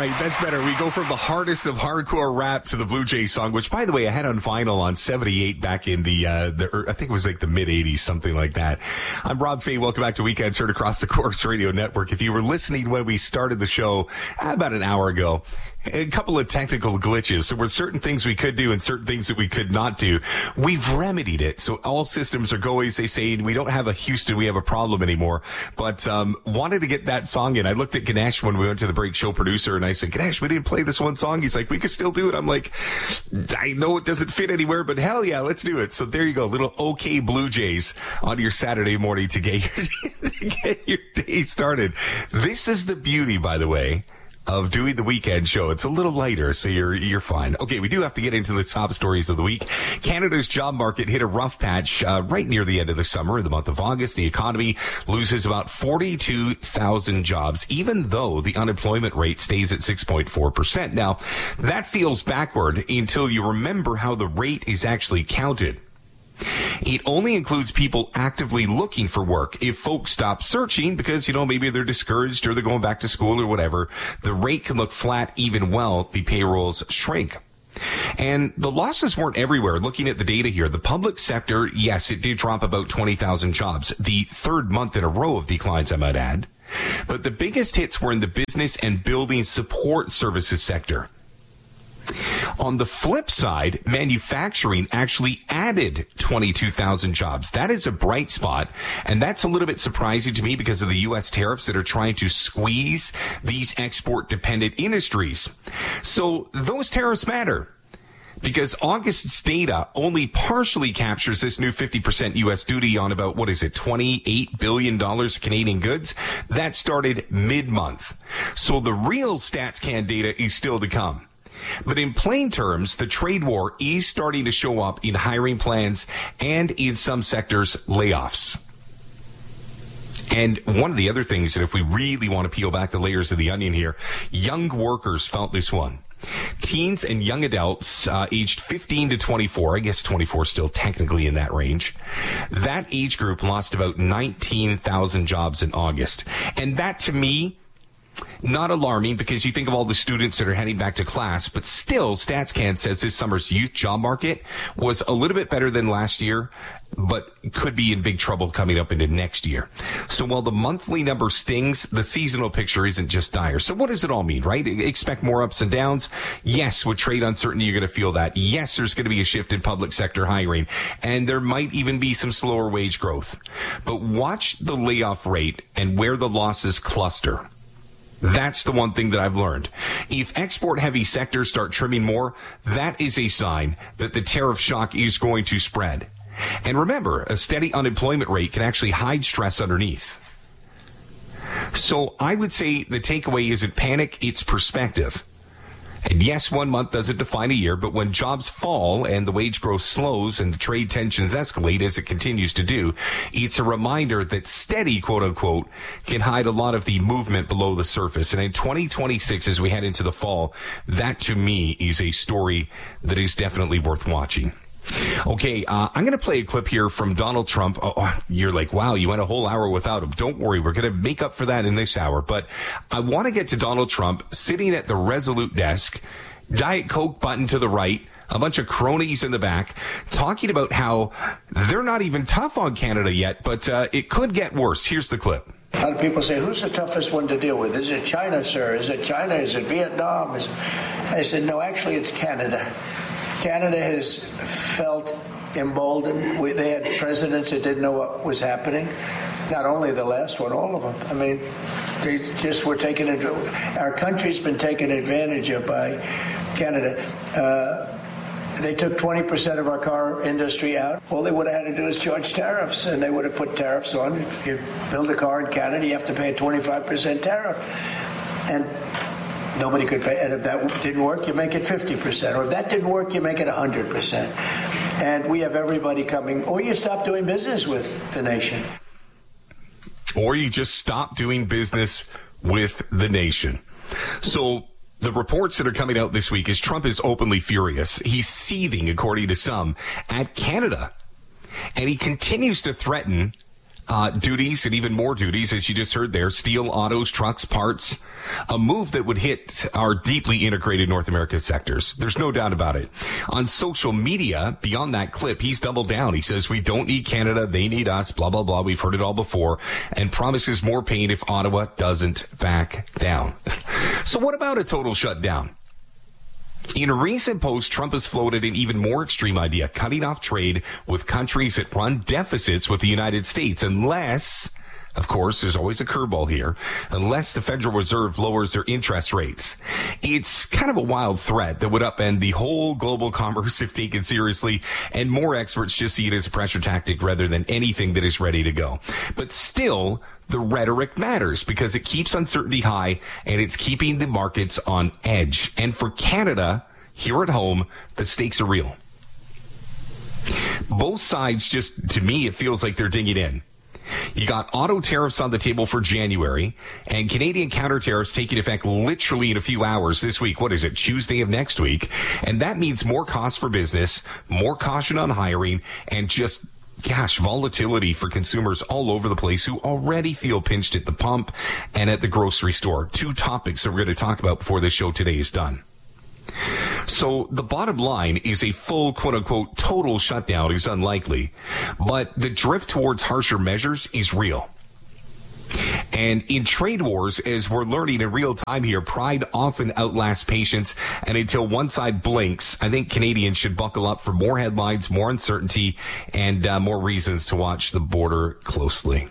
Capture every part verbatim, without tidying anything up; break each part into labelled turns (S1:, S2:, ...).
S1: right. That's better. We go from the hardest of hardcore rap to the Blue Jays song, which, by the way, I had on vinyl on seventy-eight back in the, uh, the I think it was like the mid-eighties, something like that. I'm Rob Fay. Welcome back to Weekends Heard across the Corus Radio Network. If you were listening when we started the show about an hour ago, a couple of technical glitches. There were certain things we could do and certain things that we could not do. We've remedied it. So all systems are go, as they say. We don't have a Houston. We have a problem anymore. But um wanted to get that song in. I looked at Ganesh when we went to the break, show producer, and I said, Ganesh, we didn't play this one song. He's like, we could still do it. I'm like, I know it doesn't fit anywhere, but hell yeah, let's do it. So there you go. Little OK Blue Jays on your Saturday morning to get your, to get your day started. This is the beauty, by the way, of doing the weekend show. It's a little lighter, so you're you're fine. Okay, we do have to get into the top stories of the week. Canada's job market hit a rough patch uh, right near the end of the summer. In the month of August, the economy loses about forty-two thousand jobs, even though the unemployment rate stays at six point four percent. Now, that feels backward until you remember how the rate is actually counted. It only includes people actively looking for work. If folks stop searching because, you know, maybe they're discouraged or they're going back to school or whatever, the rate can look flat even while the payrolls shrink. And the losses weren't everywhere. Looking at the data here, the public sector, yes, it did drop about twenty thousand jobs. The third month in a row of declines, I might add. But the biggest hits were in the business and building support services sector. On the flip side, manufacturing actually added twenty-two thousand jobs. That is a bright spot, and that's a little bit surprising to me because of the U S tariffs that are trying to squeeze these export-dependent industries. So those tariffs matter, because August's data only partially captures this new fifty percent U S duty on about, what is it, twenty-eight billion dollars Canadian goods. That started mid-month. So the real StatsCan data is still to come. But in plain terms, the trade war is starting to show up in hiring plans and in some sectors, layoffs. And one of the other things that if we really want to peel back the layers of the onion here, young workers felt this one. Teens and young adults uh, aged fifteen to twenty-four, I guess twenty-four still technically in that range, that age group lost about nineteen thousand jobs in August. And that, to me, not alarming, because you think of all the students that are heading back to class, but still, StatsCan says this summer's youth job market was a little bit better than last year, but could be in big trouble coming up into next year. So while the monthly number stings, the seasonal picture isn't just dire. So what does it all mean, right? Expect more ups and downs. Yes, with trade uncertainty, you're going to feel that. Yes, there's going to be a shift in public sector hiring, and there might even be some slower wage growth. But watch the layoff rate and where the losses cluster. That's the one thing that I've learned. If export-heavy sectors start trimming more, that is a sign that the tariff shock is going to spread. And remember, a steady unemployment rate can actually hide stress underneath. So I would say the takeaway isn't panic, it's perspective. And yes, one month doesn't define a year, but when jobs fall and the wage growth slows and the trade tensions escalate, as it continues to do, it's a reminder that steady, quote unquote, can hide a lot of the movement below the surface. And in twenty twenty-six, as we head into the fall, that to me is a story that is definitely worth watching. Okay, uh, I'm going to play a clip here from Donald Trump. Oh, you're like, wow, you went a whole hour without him. Don't worry, we're going to make up for that in this hour. But I want to get to Donald Trump sitting at the Resolute desk, Diet Coke button to the right, a bunch of cronies in the back, talking about how they're not even tough on Canada yet, but uh, it could get worse. Here's the clip.
S2: A lot of people say, who's the toughest one to deal with? Is it China, sir? Is it China? Is it Vietnam? Is... I said, no, actually, it's Canada. Canada has felt emboldened. We, they had presidents that didn't know what was happening. Not only the last one, all of them. I mean, they just were taken into. Our country's been taken advantage of by Canada. Uh, they took twenty percent of our car industry out. All they would have had to do is charge tariffs, and they would have put tariffs on. If you build a car in Canada, you have to pay a twenty-five percent tariff. And nobody could pay. And if that didn't work, you make it fifty percent. Or if that didn't work, you make it one hundred percent. And we have everybody coming. Or you stop doing business with the nation.
S1: Or you just stop doing business with the nation. So the reports that are coming out this week is Trump is openly furious. He's seething, according to some, at Canada. And he continues to threaten uh, duties and even more duties, as you just heard there, steel, autos, trucks, parts, a move that would hit our deeply integrated North American sectors. There's no doubt about it. On social media, beyond that clip, he's doubled down. He says, we don't need Canada, they need us, blah, blah, blah. We've heard it all before, and promises more pain if Ottawa doesn't back down. So what about a total shutdown? In a recent post, Trump has floated an even more extreme idea, cutting off trade with countries that run deficits with the United States, unless, of course, there's always a curveball here, unless the Federal Reserve lowers their interest rates. It's kind of a wild threat that would upend the whole global commerce if taken seriously, and more experts just see it as a pressure tactic rather than anything that is ready to go. But still, the rhetoric matters because it keeps uncertainty high and it's keeping the markets on edge. And for Canada, here at home, the stakes are real. Both sides just, to me, it feels like they're digging in. You got auto tariffs on the table for January and Canadian counter tariffs taking effect literally in a few hours this week. What is it? Tuesday of next week. And that means more cost for business, more caution on hiring, and just Gosh, volatility for consumers all over the place who already feel pinched at the pump and at the grocery store. Two topics that we're going to talk about before this show today is done. So the bottom line is a full, quote-unquote, total shutdown is unlikely, but the drift towards harsher measures is real. And in trade wars, as we're learning in real time here, pride often outlasts patience. And until one side blinks, I think Canadians should buckle up for more headlines, more uncertainty, and uh, more reasons to watch the border closely.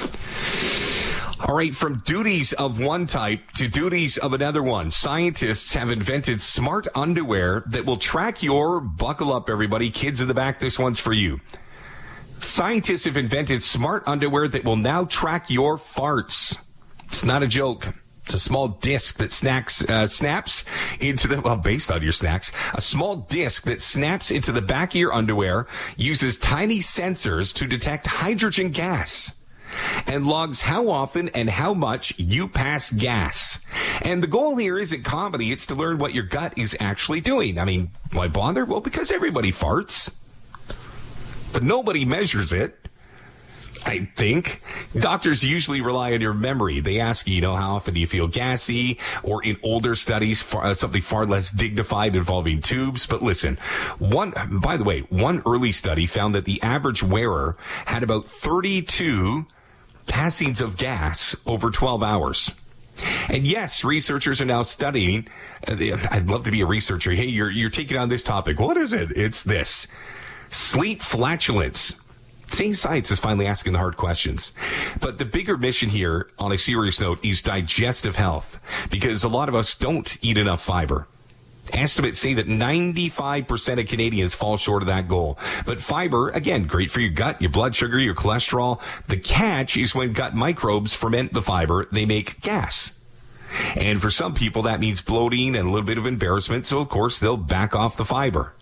S1: All right, from duties of one type to duties of another one, scientists have invented smart underwear that will track your, buckle up everybody, kids in the back, this one's for you. Scientists have invented smart underwear that will now track your farts. It's not a joke. It's a small disc that snacks, uh, snaps into the, well, based on your snacks, a small disc that snaps into the back of your underwear, uses tiny sensors to detect hydrogen gas, and logs how often and how much you pass gas. And the goal here isn't comedy. It's to learn what your gut is actually doing. I mean, why bother? Well, because everybody farts. But nobody measures it, I think. Doctors usually rely on your memory. They ask you, you know, how often do you feel gassy? Or in older studies, far, uh, something far less dignified involving tubes. But listen, one, by the way, one early study found that the average wearer had about thirty-two passings of gas over twelve hours. And yes, researchers are now studying. Uh, I'd love to be a researcher. Hey, you're, you're taking on this topic. What is it? It's this. Sleep flatulence. See, science is finally asking the hard questions. But the bigger mission here, on a serious note, is digestive health, because a lot of us don't eat enough fiber. Estimates say that ninety-five percent of Canadians fall short of that goal. But fiber, again, great for your gut, your blood sugar, your cholesterol. The catch is when gut microbes ferment the fiber, they make gas. And for some people, that means bloating and a little bit of embarrassment, so of course they'll back off the fiber.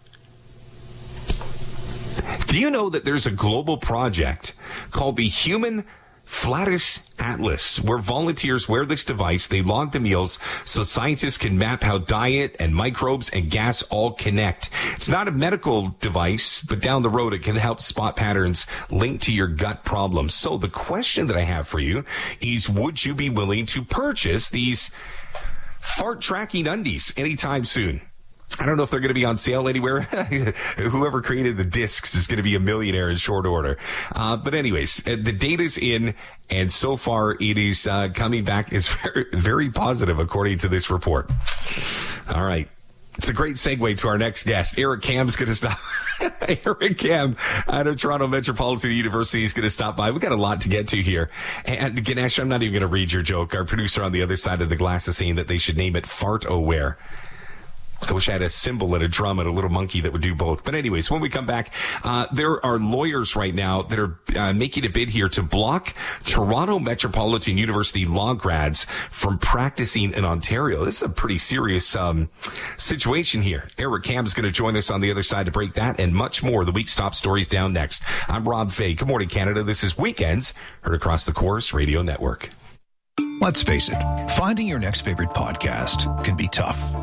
S1: Do you know that there's a global project called the Human Flatus Atlas, where volunteers wear this device, they log the meals so scientists can map how diet and microbes and gas all connect. It's not a medical device, but down the road it can help spot patterns linked to your gut problems. So the question that I have for you is, would you be willing to purchase these fart tracking undies anytime soon? I don't know if they're going to be on sale anywhere. Whoever created the discs is going to be a millionaire in short order. Uh, but anyways, the data's in, and so far it is uh, coming back as very, very positive, according to this report. All right. It's a great segue to our next guest. Eric Kam's going to stop. Eric Kam out of Toronto Metropolitan University is going to stop by. We've got a lot to get to here. And Ganesh, I'm not even going to read your joke. Our producer on the other side of the glass is saying that they should name it Fart-O-Ware. I wish I had a cymbal and a drum and a little monkey that would do both. But anyways, when we come back, uh, there are lawyers right now that are uh, making a bid here to block Toronto Metropolitan University law grads from practicing in Ontario. This is a pretty serious um, situation here. Eric Kam is going to join us on the other side to break that and much more. The week's top stories down next. I'm Rob Fay. Good morning, Canada. This is Weekends, heard across the Chorus Radio Network.
S3: Let's face it, finding your next favorite podcast can be tough.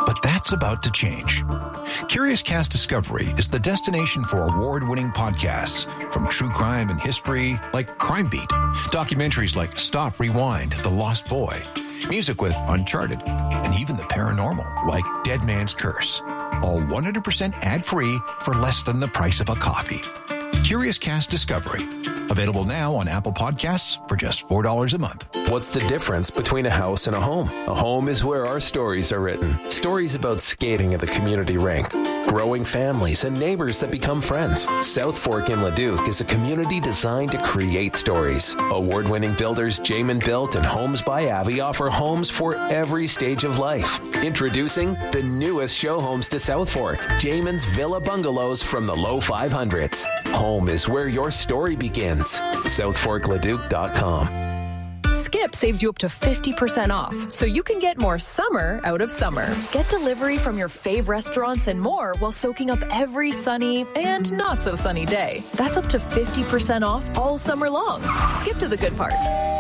S3: But that's about to change. Curious Cast Discovery is the destination for award-winning podcasts from true crime and history like Crime Beat, documentaries like Stop, Rewind, The Lost Boy, music with Uncharted, and even the paranormal like Dead Man's Curse. All one hundred percent ad-free for less than the price of a coffee. Curious Cast Discovery. Available now on Apple Podcasts for just four dollars a month.
S4: What's the difference between a house and a home? A home is where our stories are written. Stories about skating at the community rink, growing families, and neighbors that become friends. South Fork in Leduc is a community designed to create stories. Award-winning builders Jamin Built and Homes by Avi offer homes for every stage of life. Introducing the newest show homes to South Fork, Jamin's Villa Bungalows from the low five hundreds. Home is where your story begins. south fork leduc dot com.
S5: Skip saves you up to fifty percent off, so you can get more summer out of summer. Get delivery from your fave restaurants and more while soaking up every sunny and not so sunny day. That's up to fifty percent off all summer long. Skip to the good part.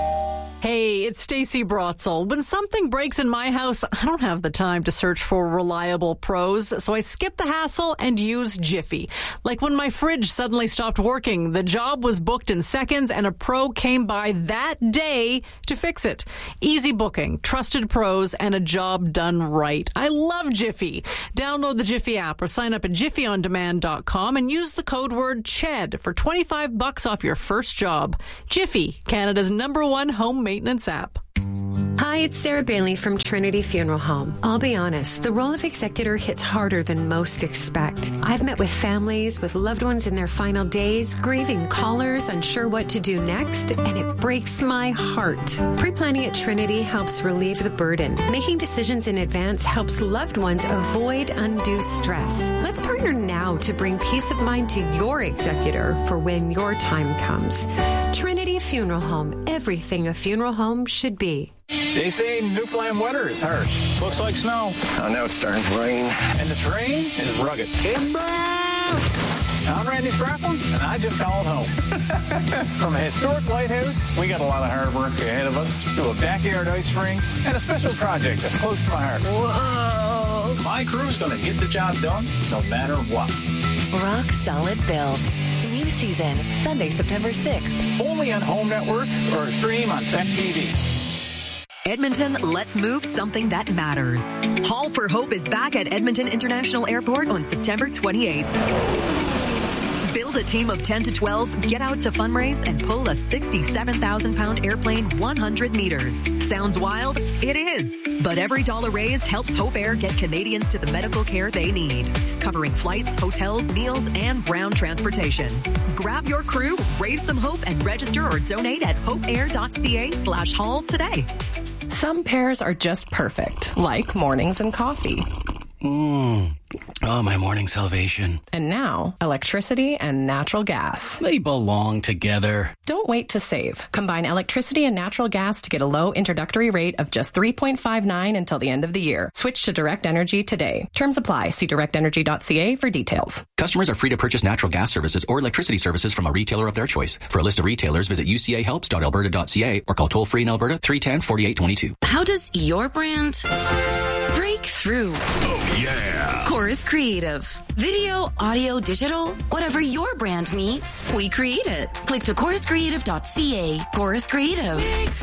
S6: Hey, it's Stacey Brotzel. When something breaks in my house, I don't have the time to search for reliable pros, so I skip the hassle and use Jiffy. Like when my fridge suddenly stopped working, the job was booked in seconds and a pro came by that day to fix it. Easy booking, trusted pros, and a job done right. I love Jiffy. Download the Jiffy app or sign up at jiffy on demand dot com and use the code word CHED for twenty-five bucks off your first job. Jiffy, Canada's number one home maintenance app.
S7: Hi, it's Sarah Bailey from Trinity Funeral Home. I'll be honest, the role of executor hits harder than most expect. I've met with families with loved ones in their final days, grieving callers, unsure what to do next, and it breaks my heart. Pre-planning at Trinity helps relieve the burden. Making decisions in advance helps loved ones avoid undue stress. Let's partner now to bring peace of mind to your executor for when your time comes. Trinity Funeral Home, everything a funeral home should be.
S8: They say Newfoundland weather is harsh. Looks like snow.
S9: Oh, now it's starting to rain.
S8: And the terrain is rugged. Timber! I'm Randy Sprafflin, and I just called home. From a historic lighthouse, we got a lot of hard work ahead of us, to a backyard ice rink, and a special project that's close to my heart. Whoa! My crew's going to get the job done, no matter what.
S10: Rock Solid Builds. New season, Sunday, September sixth.
S8: Only on Home Network or stream on S E C T V.
S11: Edmonton, let's move something that matters. Haul for Hope is back at Edmonton International Airport on September twenty-eighth. Build a team of ten to twelve, get out to fundraise, and pull a sixty-seven thousand pound airplane one hundred meters. Sounds wild? It is. But every dollar raised helps Hope Air get Canadians to the medical care they need, covering flights, hotels, meals, and ground transportation. Grab your crew, raise some hope, and register or donate at hopeair.ca slash haul today.
S12: Some pairs are just perfect, like mornings and coffee.
S13: Mmm. Oh, my morning salvation.
S12: And now, electricity and natural gas.
S13: They belong together.
S12: Don't wait to save. Combine electricity and natural gas to get a low introductory rate of just three point five nine until the end of the year. Switch to Direct Energy today. Terms apply. See direct energy dot c a for details.
S14: Customers are free to purchase natural gas services or electricity services from a retailer of their choice. For a list of retailers, visit u c a helps dot alberta dot c a or call toll-free in Alberta three one zero, four eight two two.
S15: How does your brand break through?
S16: Oh, yeah.
S15: Chorus Creative. Video, audio, digital, whatever your brand needs, we create it. Click to chorus creative dot c a. Chorus Creative.